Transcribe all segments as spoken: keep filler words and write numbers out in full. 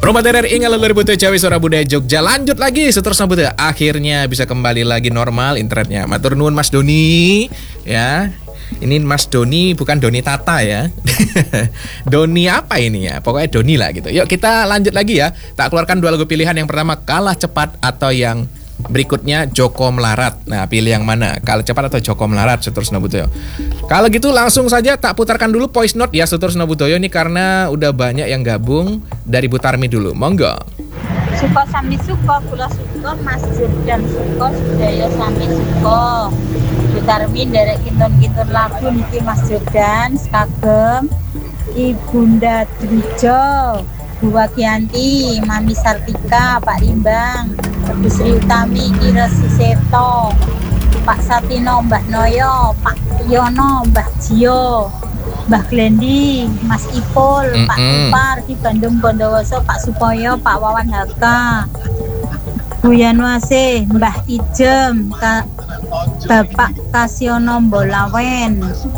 Rumah Terer Ingal Lelur Butuh Jawi Suara Budaya Jogja. Lanjut lagi seterusnya Butuh. Akhirnya bisa kembali lagi normal internetnya. Matur nuwun Mas Doni. Ya. Ini Mas Doni bukan Doni Tata ya. Doni apa ini ya? Pokoknya Doni lah gitu. Yuk kita lanjut lagi ya. Tak keluarkan dua lagu pilihan. Yang pertama Kalah Cepat atau yang berikutnya Joko Melarat. Nah pilih yang mana? Kalah Cepat atau Joko Melarat seterusnya Butuh. Kalau gitu langsung saja tak putarkan dulu voice note ya seterusnya Butuh. Ini karena udah banyak yang gabung. Dari Bu Tarmi dulu. Monggo. Suko sami suko, kula suko, masjid dan suko, budaya sami suko. Bu Tarmi derek kinton-kinton lagu niki Mas Jordan, kagem Ibunda Drijo, Bu Wagianti, Mami Sartika, Pak Rimbang, Bu Sri Utami, Kira Siseto, Pak Satino, Mbah Noyo, Pak Yono, Mbah Jio, Mbah Glendi, Mas Ipul, mm-hmm. Pak Tupar di Bandung Bondowoso, Pak Supoyo, Pak Wawan Haka, Bu Yanwase, Mbah Ijem, Ka, Bapak Kasiono Mbolawen,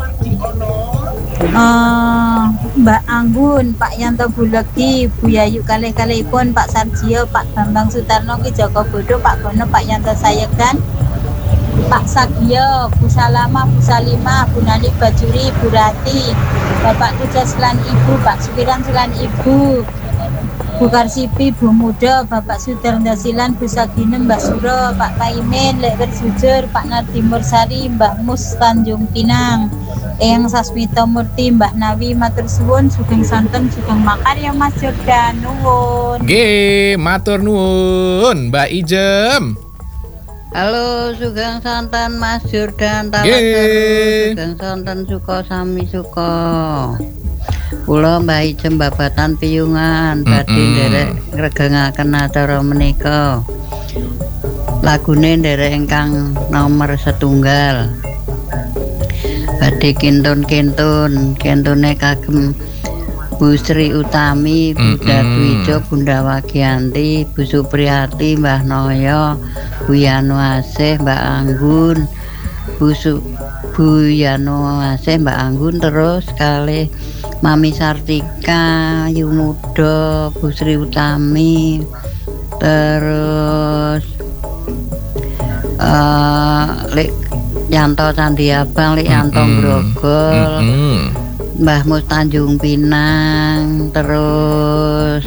uh, Mbak Anggun, Pak Yanto Bulegi, Bu Yayu kalih-kalihipun, Pak Sarjio, Pak Bambang Sutarno, Ki Joko Bodo, Pak Gono, Pak Yanto Sayegan, Pak Sagio, Bu Salama, Bu Salimah, Bu Nani Bajuri, Bu Rati, Bapak Tujas lan Ibu, Pak Sukiran lan Ibu, Bu Karsipi, Bu Muda, Bapak Sudarnda Silan, Bu Saginem, Mbak Suro, Pak Kaimin, Lekwer Jujur, Pak Nardi Mursari, Mbak Mus Tanjung Pinang, Eyang Sasmito Murti, Mbah Nawi, matur suwun, sugeng santen, sugeng makarya Mas Jordan, nuwun. Nggih, matur nuwun, Mbak Ijem. Halo, sugeng santen Mas Jordan, talaseru, sugeng santen suko sami suko. Kula Mbah Ijem babatan piyungan, badhe nderek ngregengaken acara menika. Lagune nderek ingkang nomor setunggal. Badhe kintun-kintun, kintune kagem Bu Sri Utami, Bu Darwijo, Bunda Wagianti, Bu Supriyati, Mbah Noyo, Bu Yanwasih, Mbak Anggun, Bu Su, Bu Yanwasih, Mbak Anggun, terus kali Mami Sartika, Yumudo, Bu Sri Utami, terus uh, Lik Yanto Candi Abang, Lik Yanto Grogol, Mbah Mus Tanjung Pinang, terus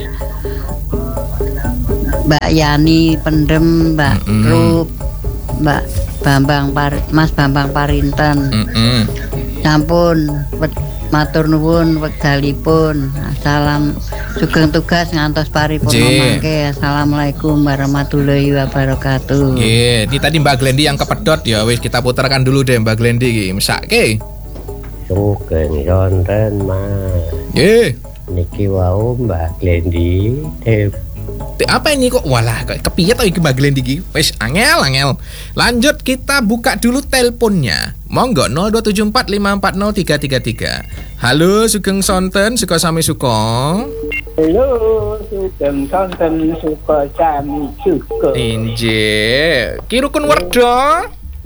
Mbak Yani Pendem, Mbak mm-hmm. Rup, Mbak Bambang Par, Mas Bambang Parinten. Mm-hmm. Sampun matur nuwun wekdalipun. Salam sugeng tugas ngantos paripurna mangke. Assalamualaikum warahmatullahi wabarakatuh. Nggih, ini tadi Mbak Glendi yang kepedot ya. Wis kita putarkan dulu deh Mbak Glendi iki. Mesake. Sugeng sonten Mas. Nggih. Niki wau Mbak Glendi eh apa ini kok walah kepiye to iki Mbak Glendi iki wis angel angel. Lanjut kita buka dulu teleponnya. Monggo nol dua tujuh empat lima empat nol tiga tiga tiga. Halo sugeng sonten suka sami suka. Halo sugeng sonten suka sami suka. Inje kirukun werda.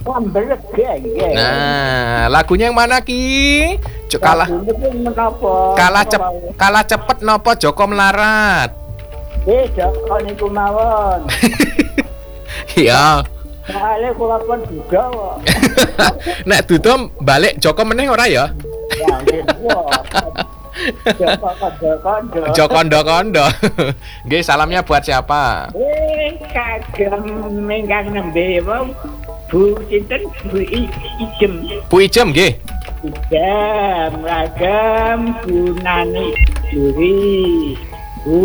Nah, lagunya yang mana Ki? Kalah kalah cep kalah cepet nopo Joko Melarat. Eh, Joko niku mawon. Iya. Soale kula pun juga kok. Nek dudu balik Joko meneh ora ya? Ya, nggih. Joko kondo-kondo. Joko kondo-kondo. Nggih, salamnya buat siapa? Eh, kagem mengkang nembe wong. Bu sinten Bu Ijem. Bu Ijem nggih. Ijem ragam Bu Nani Juri. Bu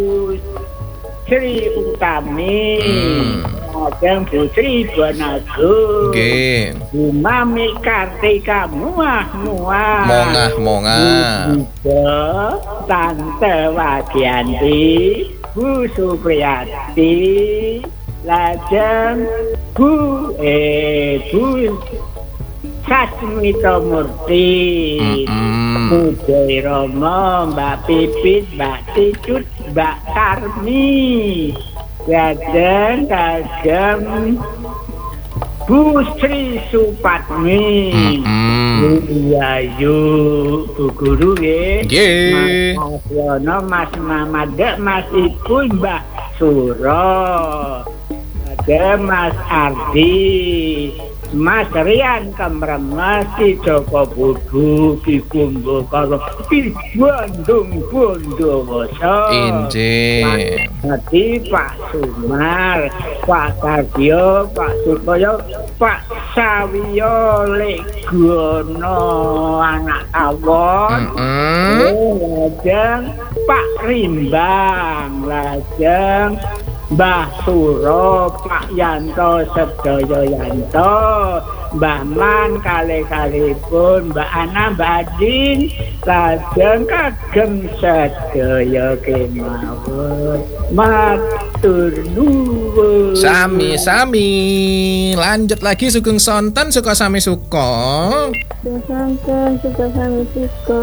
Sri Utami. Ragam Bu Sri Banago. Nggih. Bu Mami Kartika muah muah. Mongah mongah. Bu Tante Wagianti. Bu Supriyati. Lajeng Bu eh Bu Sasmito Murti, mm-hmm. Bu Joy Romo, Mbak Pipit, Mbak Ticut, Mbak Tarmi, lajeng kagem Bu Sri Supatmi, mm-hmm. Iya, yuk, Bu Guru nggih. Nggih. Mas Yono, Mas Mamade, Mas Ibu, Mbah Suro. Ada Mas Ardi, Mas Rian Kamremes, Ki Joko Budu, Ki Kumbo Karo, Ki Bandung Bondowoso. Injih. Nanti Pak Sumar, Pak Kardio, Pak Sukoyo, Pak Sawiyo Legono anak awon, Mm-mm. lajeng Pak Rimbang, lajeng Mbah Suro, Pak Yanto sedaya Yanto, Mbah Man kali-kalipun, Mbak Ana, Mbak Adin, lajeng kagem sedaya kemawon. Matur nuwun. Sami-sami. Lanjut lagi Sugeng Sonten suka sami suka. Santan suka sami suka.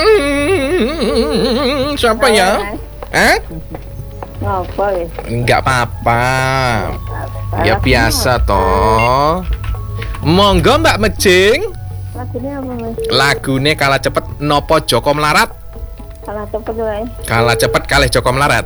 Hmm, siapa ya? Eh? Apa ya? Enggak apa-apa. Ya biasa toh. Monggo Mbak Mejing. Lagunya apa mas? Lagune kalah cepet nopo Joko Melarat. Kalah cepet wae. Kalah cepet kalih Joko Melarat.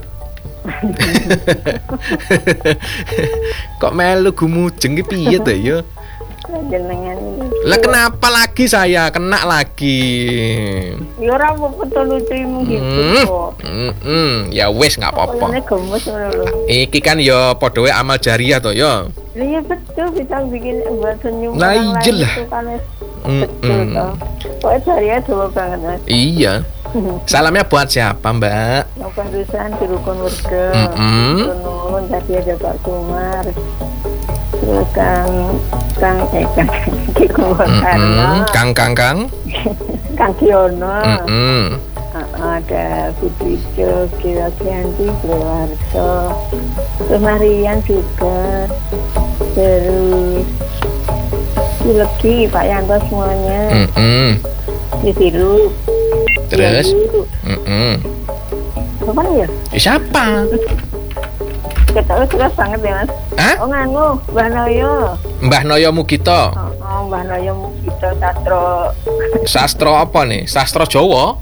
Kok melu gumujeng ki piye to ya? Jenengan ini. Lah kenapa lagi saya kena lagi? Ya ora apa-apa to lucumu gitu Hmm, kok. hmm, hmm. Ya wis nggak apa-apa. Pokoknya gemes ngono lho. Iki kan ya padha wae amal jariah to ya. Iya betul bisa bikin buat senyum Lah, orang iya lain lah. itu kan wis Mm, betul mm. toh. Pokoknya jariah dulu banget mas. Iya. Salamnya buat siapa Mbak? Nopan Rusan di Rukun Warga. Mm-mm. Nuwun tadi ada Pak Sumar. Terus Kang Kang eh Kang Ki Kumbo Karno. Mm-mm. Kang Kang Kang. Kang Kiono. Mm-mm. Ada Fitrijo, Kira Kianti, Keluarga, terus Marian juga, terus Kilegi, Pak Yanto semuanya, Mm-mm. di Biru. Terus? Biru. Mm-mm. Apa nih ya? Eh, siapa? Ketahui jelas banget ya mas. Hah? Oh nganu, Mbah Noyo. Mbah Noyo Mugito. Oh, oh Mbah Noyo kita sastro. Sastro apa nih? Sastro Jawa?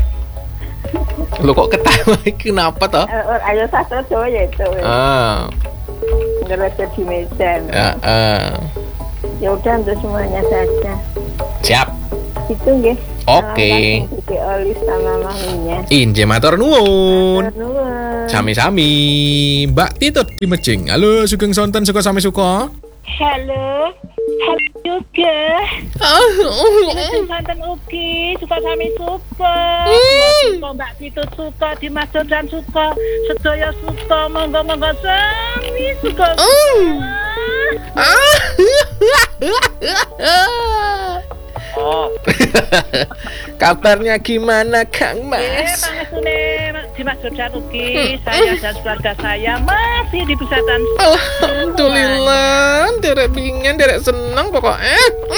Lu kok ketawa? Kenapa toh? Eh, ayo sastro Jawa ya itu. Ah, Ngerasa di Medan. ya, ah. Ya udah untuk semuanya saja. Siap. Itu nggih. Oke. Iki oli sama maminya. Inje matur nuwun. Nuwun. Sami-sami. Mbak Tito di Mejing. Halo, Sugeng Sonten suka sami suka. Halo, halo juga. Santan Uki, suka sami suka. Suka Mbak Tito suka, Dimas dan suka, sedaya suka, monggo-monggo sami suka. Oh. Kabarnya gimana Kang Eh, Mas? pangesune Dimas dan Uki, saya dan keluarga saya masih di pusatan. Alhamdulillah, derek bingin, derek seneng pokoknya.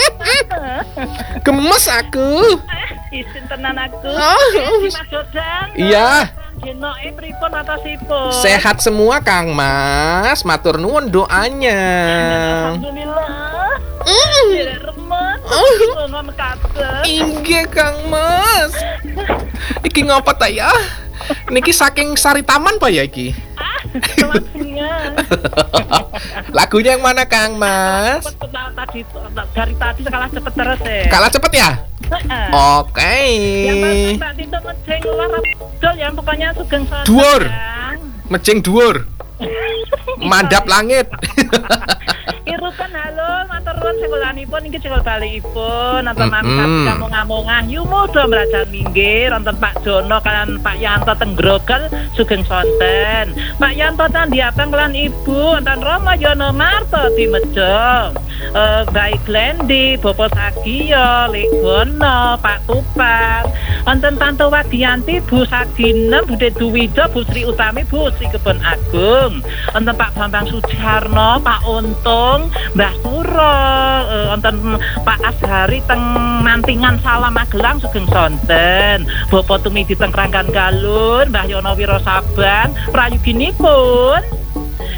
Gemes aku. Isin tenan aku. Oh. Dimas Jordan. Iya. Genoke pripun atasipun? Sehat semua Kang Mas. Matur nuwun doanya. Alhamdulillah. Mm. Tidak remet. Oh. Ngomong kata. Inggih Kang Mas. Iki ngapa ta ya? Niki saking Sari Taman Pak ya iki? Lagunya. Lagunya yang mana Kang Mas? Cepet tadi dari tadi kalah cepet terus ya. Kalah cepet ya? Heeh. Oke. Yang pasti Mbak Tito ngejeng luar betul yang pokoknya Sugeng Sonten. Dhuwur. Yang. Mejing dhuwur. Mandap langit. Irukan halo, matur nuwun sekolanipun iki cekol balikipun nonton Mm-mm. mami sapi kamu ngamungah yumu do merajan minggir nonton Pak Jono kalian Pak Yanto Tenggrogel Sugeng Sonten. Pak Yanto tandi abang kalian ibu nonton Rama Yono Marto di Mejo. Eh baik Glendi, Bopo Sagio, Legono, Pak Tupang, nonton Tante Wadianti, Bu Saginem, Bude Duwijo, Bu Sri Utami, Bu Sri Kebon Agung, nonton Pak Bambang Sujarno, Pak Untung, Mbah Suro, nonton Pak Ashari teng Mantingan Salam Magelang Sugeng Sonten, Bopo Tumidi teng Ranggan Galun, Mbah Yono Wiro Saban, prayoginipun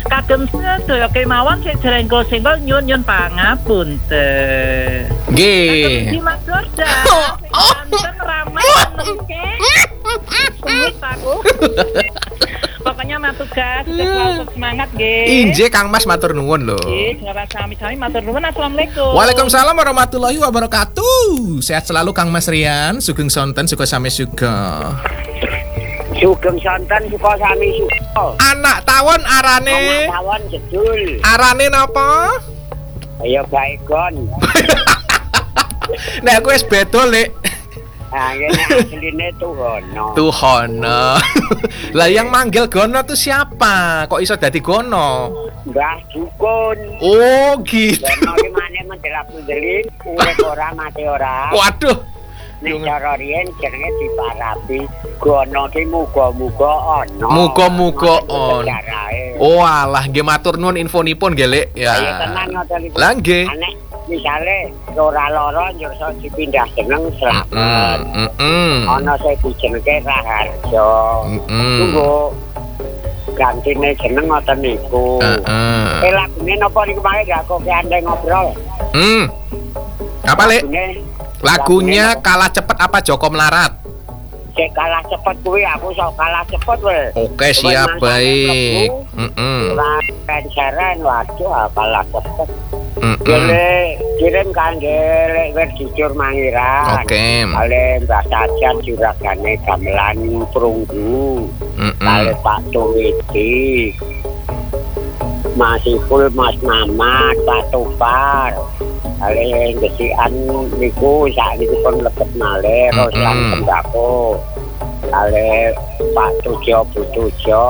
Kagem sedaya kemawon sik jrengkol-sengkol nyun-nyun pangapunten. Nggih. Di Mas Jordan, santen ramai nengke. Semut aku. Pokoknya matur gas, selalu semangat nggih. Inje Kang Mas matur nuwun lho. Nggih, jenengan sami-sami matur nuwun. Assalamualaikum. Waalaikumsalam warahmatullahi wabarakatuh. Sehat selalu Kang Mas Rian, sugeng sonten suka sami suga. Sugeng sonten suka sami suka. Anak tawon arane. Anak tawon jedul. Arane napa? Ayo baikon. Nek aku wis beda, Lek. Nah, ini aslinya Tuhono. Tuhono. Lah yang manggil Gono tuh siapa? Kok iso dadi Gono? Mbah Dukun. Oh, gitu. Gono gimana mendelap-mendelip, urip ora mati ora. Waduh. Nek cara riyen jenenge diparapi Gono ki muga-muga ana. Muga-muga on. Jarahe. Oh, alah nggih matur nuwun infonipun nggih, Lek. Ya. Ayo tenan ngoten iki. Lah nggih. Nek misale ora lara njurso dipindah jeneng Slamet. Mm, mm, mm. Ana sing dijenenge Raharjo. Mm. Tunggu gantine jeneng ngoten niku. Heeh. Eh lagune napa niku mangke gak kok andeng ngobrol. Hmm. Apa, Lek? Lagune Lagunya Kalah Cepet apa Joko Melarat? Cek kalah cepet kuwi aku sok kalah cepet weh. Oke, siap, baik. Heeh. Ora seren waduh ah, kalah cepet. Heeh. Gile kirim kangge lek wis jujur mangiran. Oke. Kale Mbah Sajan juragane gamelan Prunggu. Heeh. Kale Pak Tuwiti. Mas Iful, Mas Mamat, Pak Tupar. Kale gesian niku sak niku pun lebet malih Roslan Sembako. Kale Pak Tujo Butujo.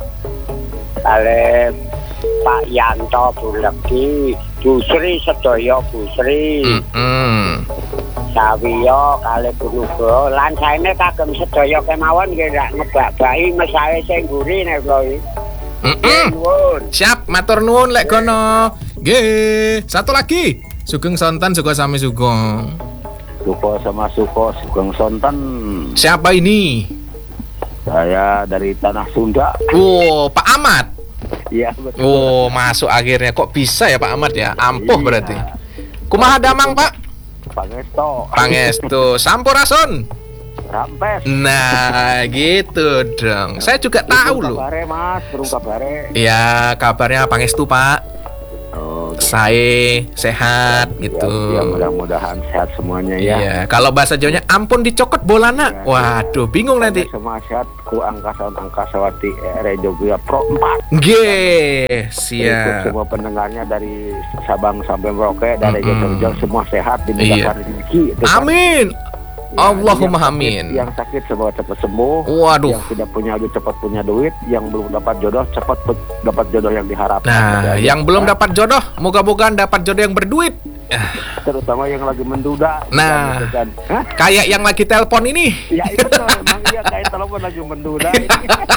Kale Pak Yanto Bulegi, Bu Sri sedaya Bu Sri. Heeh. Sawiyo kali Punugo lan saene kagem sedaya kemawon nggih rak ngebak-baki mesae sing guri nek kula iki. Heeh. Siap, matur nuwun Lek Gono. Nggih, satu lagi. Sugeng sonten suka sami sugeng. Suko sama Suko, Sugeng Sonten. Siapa ini? Saya dari Tanah Sunda. Oh, Pak Ahmad. Iya betul. Oh, masuk akhirnya. Kok bisa ya Pak Ahmad ya? Ampuh Iya. berarti. Kumaha damang, Pak? Pangesto. Pangestu. Sampurasun. Rampes. Nah, gitu dong. Saya juga tahu loh. Kabare Mas, burung kabare. Ya, kabarnya Pangestu, Pak. Oh, Saya sehat gitu. ya, ya, mudah-mudahan sehat semuanya ya. Iya, kalau bahasa Jawanya ampun dicokot bolana. Ya. Waduh, bingung nanti. Semua sehat ku angkasa angkasawati Rejogia Pro empat. Nggih, Ikut siap. semua pendengarnya dari Sabang sampai Merauke, dari Mm-mm. Jogja semua sehat Iya. dimudahkan rezeki. itu kan. Amin. Ya, Allahumma yang sakit- amin. Yang sakit semoga cepat sembuh. Waduh. Yang tidak punya duit cepat punya duit. Yang belum dapat jodoh cepat pu- dapat jodoh yang diharapkan. Nah, Jadi, yang belum ya, dapat jodoh, moga-moga dapat jodoh yang berduit. terutama yang lagi menduda. Nah. gitu kan. Hah? Kayak yang lagi telepon ini. Ya itu tuh, memang iya kayak telepon lagi menduda. Ini.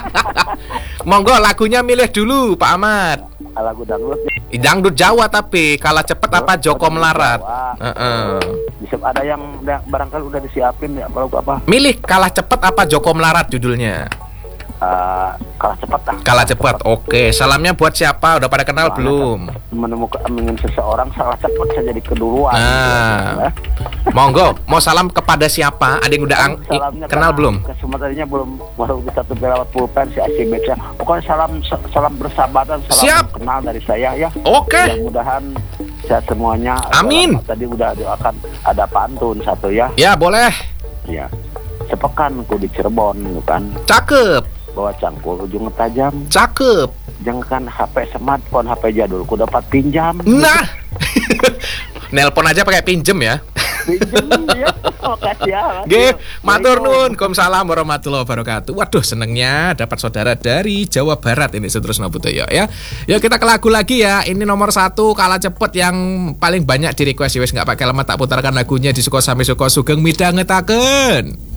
Monggo lagunya milih dulu Pak Ahmad. Lagu dangdut. Dangdut Jawa tapi kalah cepet apa Joko Melarat. Heeh. Bisa ada yang da- barangkali udah disiapin ya kalau apa? Milih kalah cepet apa Joko Melarat judulnya. Uh, kalah cepat lah. Kalah cepat. Oke, salamnya buat siapa? Udah pada kenal Soalnya belum? kan menemukan ingin seseorang salah cepat saja jadi keduluan. Nah. gitu, Monggo, mau salam kepada siapa? Ada yang udah ang- i- Salamnya kenal karena belum? Kesempatannya belum baru bisa lewat pulpen si Aceh Beca. Pokoknya salam salam bersahabatan, salam Siap. kenal dari saya ya. Oke. Mudah-mudahan sehat semuanya. Amin. Tadi udah doakan ada pantun satu ya. Ya, boleh. Ya. Sepekan ku di Cirebon gitu kan. Cakep. Bawa cangkul ujung tajam. Cakep. Jangan H P smartphone, H P jadul ku dapat pinjam. Nah. Nelpon aja pakai pinjem ya. Pinjam ya. Makasih ya. Nggih, matur nuwun. Waalaikumsalam warahmatullahi wabarakatuh. Waduh, senengnya dapat saudara dari Jawa Barat ini Sutrusno Budoyo ya. Yuk kita ke lagu lagi ya. Ini nomor satu kalah cepet yang paling banyak di request wis nggak pakai lama tak putarkan lagunya di Suko Sami Suko Sugeng midhangetaken.